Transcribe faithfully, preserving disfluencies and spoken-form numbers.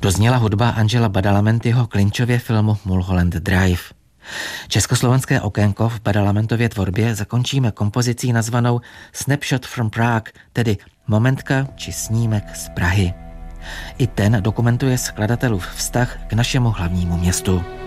Dozněla hudba Angela Badalamentyho Klinčově filmu Mulholland Drive. Československé okénko v Badalamentově tvorbě zakončíme kompozicí nazvanou Snapshot from Prague, tedy momentka či snímek z Prahy. I ten dokumentuje skladatelův vztah k našemu hlavnímu městu.